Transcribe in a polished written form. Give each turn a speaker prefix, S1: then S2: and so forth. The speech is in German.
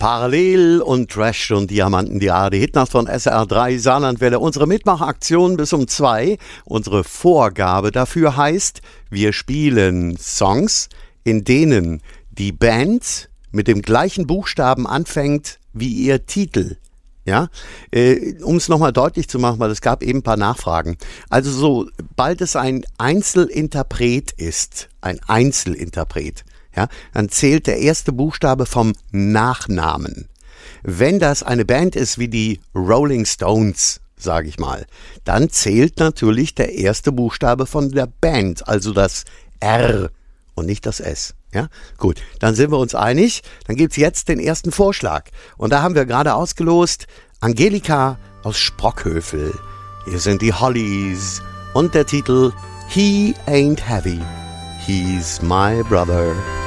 S1: Parallel und Trash und Diamanten, die ARD-Hitnacht von SR3 Saarlandwelle. Unsere Mitmachaktion bis um 2. Unsere Vorgabe dafür heißt, wir spielen Songs, in denen die Band mit dem gleichen Buchstaben anfängt wie ihr Titel. Ja, um es nochmal deutlich zu machen, weil es gab eben ein paar Nachfragen. Also sobald es ein Einzelinterpret ist, ja, dann zählt der erste Buchstabe vom Nachnamen. Wenn das eine Band ist wie die Rolling Stones, sage ich mal, dann zählt natürlich der erste Buchstabe von der Band, also das R und nicht das S. Ja, gut, dann sind wir uns einig. Dann gibt's jetzt den ersten Vorschlag. Und da haben wir gerade ausgelost Angelika aus Sprockhövel. Hier sind die Hollies und der Titel He Ain't Heavy, He's My Brother.